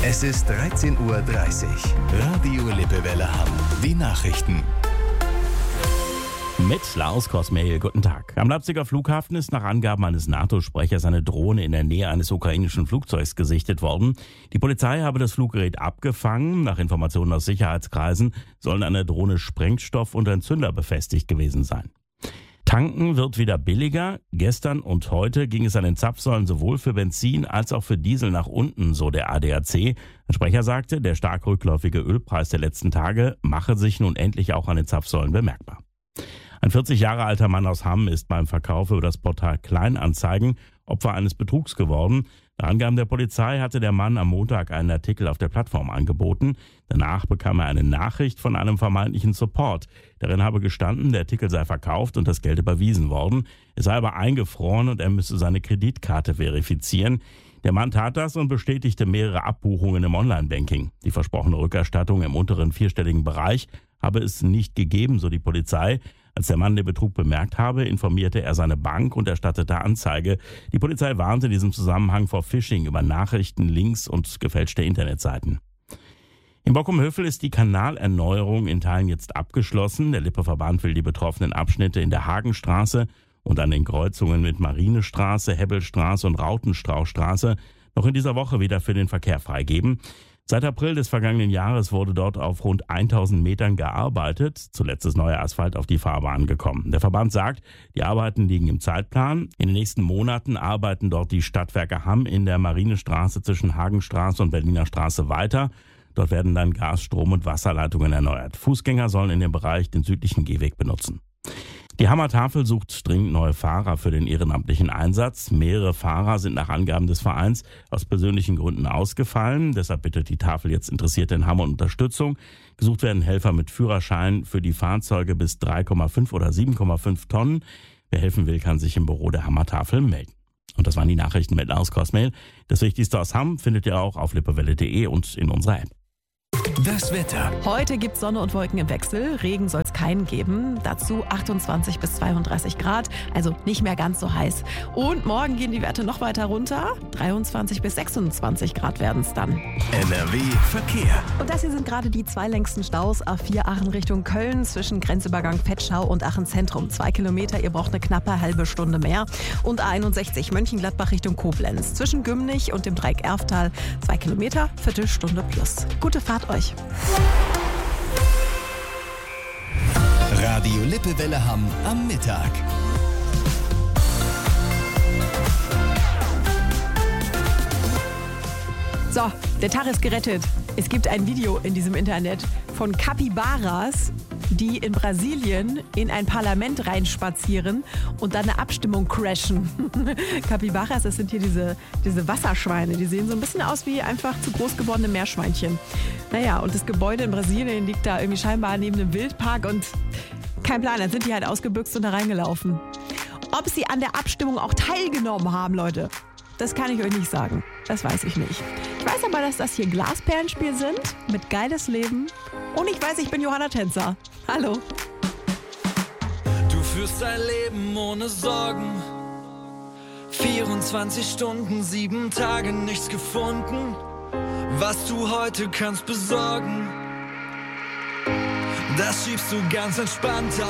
Es ist 13:30 Uhr. Radio Lippewelle Hamm. Die Nachrichten. Mit Lars Kosmehl, guten Tag. Am Leipziger Flughafen ist nach Angaben eines NATO-Sprechers eine Drohne in der Nähe eines ukrainischen Flugzeugs gesichtet worden. Die Polizei habe das Fluggerät abgefangen. Nach Informationen aus Sicherheitskreisen sollen an der Drohne Sprengstoff und ein Zünder befestigt gewesen sein. Tanken wird wieder billiger. Gestern und heute ging es an den Zapfsäulen sowohl für Benzin als auch für Diesel nach unten, so der ADAC. Der Sprecher sagte, der stark rückläufige Ölpreis der letzten Tage mache sich nun endlich auch an den Zapfsäulen bemerkbar. Ein 40 Jahre alter Mann aus Hamm ist beim Verkauf über das Portal Kleinanzeigen Opfer eines Betrugs geworden. Nach Angaben der Polizei hatte der Mann am Montag einen Artikel auf der Plattform angeboten. Danach bekam er eine Nachricht von einem vermeintlichen Support. Darin habe gestanden, der Artikel sei verkauft und das Geld überwiesen worden. Es sei aber eingefroren und er müsse seine Kreditkarte verifizieren. Der Mann tat das und bestätigte mehrere Abbuchungen im Online-Banking. Die versprochene Rückerstattung im unteren vierstelligen Bereich habe es nicht gegeben, so die Polizei. Als der Mann den Betrug bemerkt habe, informierte er seine Bank und erstattete Anzeige. Die Polizei warnte in diesem Zusammenhang vor Phishing über Nachrichten, Links und gefälschte Internetseiten. In Bockum-Hövel ist die Kanalerneuerung in Teilen jetzt abgeschlossen. Der Lippe-Verband will die betroffenen Abschnitte in der Hagenstraße und an den Kreuzungen mit Marinestraße, Hebbelstraße und Rautenstrauchstraße noch in dieser Woche wieder für den Verkehr freigeben. Seit April des vergangenen Jahres wurde dort auf rund 1000 Metern gearbeitet. Zuletzt ist neuer Asphalt auf die Fahrbahn gekommen. Der Verband sagt, die Arbeiten liegen im Zeitplan. In den nächsten Monaten arbeiten dort die Stadtwerke Hamm in der Marinestraße zwischen Hagenstraße und Berliner Straße weiter. Dort werden dann Gas-, Strom- und Wasserleitungen erneuert. Fußgänger sollen in dem Bereich den südlichen Gehweg benutzen. Die Hammer Tafel sucht dringend neue Fahrer für den ehrenamtlichen Einsatz. Mehrere Fahrer sind nach Angaben des Vereins aus persönlichen Gründen ausgefallen. Deshalb bittet die Tafel jetzt Interessierte in Hamm um Unterstützung. Gesucht werden Helfer mit Führerschein für die Fahrzeuge bis 3,5 oder 7,5 Tonnen. Wer helfen will, kann sich im Büro der Hammer Tafel melden. Und das waren die Nachrichten mit Lars Kosmehl. Das Wichtigste aus Hamm findet ihr auch auf lippewelle.de und in unserer App. Das Wetter. Heute gibt es Sonne und Wolken im Wechsel. Regen soll es keinen geben. Dazu 28 bis 32 Grad, also nicht mehr ganz so heiß. Und morgen gehen die Werte noch weiter runter. 23 bis 26 Grad werden es dann. NRW Verkehr. Und das hier sind gerade die zwei längsten Staus. A4 Aachen Richtung Köln zwischen Grenzübergang Petschau und Aachen Zentrum. 2 Kilometer, ihr braucht eine knappe halbe Stunde mehr. Und A61 Mönchengladbach Richtung Koblenz zwischen Gümnich und dem Dreieck Erftal. 2 Kilometer, Viertelstunde plus. Gute Fahrt euch. Radio Lippewelle Hamm am Mittag. So, der Tag ist gerettet. Es gibt ein Video in diesem Internet von Capybaras, die in Brasilien in ein Parlament reinspazieren und dann eine Abstimmung crashen. Capybaras, das sind hier diese Wasserschweine. Die sehen so ein bisschen aus wie einfach zu groß gewordene Meerschweinchen. Naja, und das Gebäude in Brasilien liegt da irgendwie scheinbar neben einem Wildpark und kein Plan, dann sind die halt ausgebüxt und da reingelaufen. Ob sie an der Abstimmung auch teilgenommen haben, Leute, das kann ich euch nicht sagen. Das weiß ich nicht. Ich weiß aber, dass das hier Glasperlenspiel sind mit geiles Leben. Und ich weiß, ich bin Johanna Tänzer. Hallo. Du führst dein Leben ohne Sorgen. 24 Stunden, 7 Tage, nichts gefunden. Was du heute kannst besorgen, das schiebst du ganz entspannt